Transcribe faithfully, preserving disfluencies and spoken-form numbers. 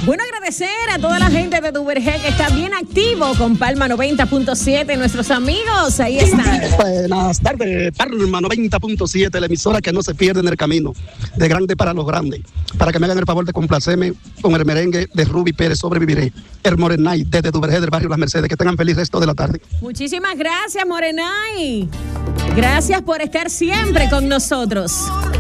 Bueno, agradecer a toda la gente de Duvergé que está bien activo con Palma noventa punto siete, nuestros amigos, ahí están. Buenas tardes, Palma noventa punto siete, la emisora que no se pierde en el camino, de grande para los grandes, para que me hagan el favor de complacerme con el merengue de Ruby Pérez, Sobreviviré, el Morenay, desde Duvergé del barrio Las Mercedes. Que tengan feliz resto de la tarde. Muchísimas gracias, Morenay. Gracias por estar siempre con nosotros.